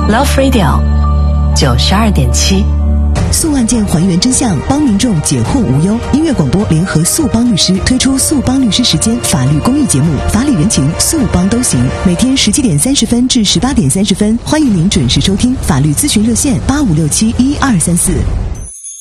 Love Radio 92.7， 诉案件还原真相，帮民众解惑无忧。音乐广播联合诉帮律师推出诉帮律师时间法律公益节目，法理人情，诉帮都行。每天17点30分至18点30分，欢迎您准时收听。法律咨询热线85671234。